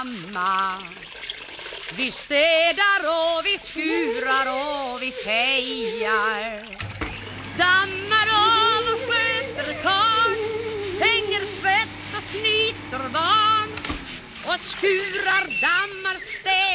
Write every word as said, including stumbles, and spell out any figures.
mamma. Vi städar och vi skurar och vi fejar, dammar av och sköter karl, hänger tvätt och snyter barn och skurar, dammar, städar.